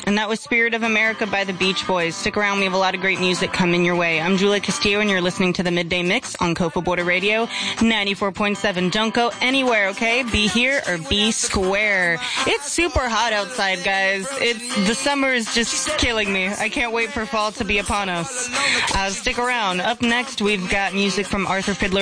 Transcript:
And that was Spirit of America by the Beach Boys. Stick around. We have a lot of great music coming your way. I'm Julia Castillo, and you're listening to the Midday Mix on Kofa Border Radio 94.7. Don't go anywhere, okay? Be here or be square. It's super hot outside, guys. The summer is just killing me. I can't wait for fall to be upon us. Stick around. Up next, we've got music from Arthur Fiedler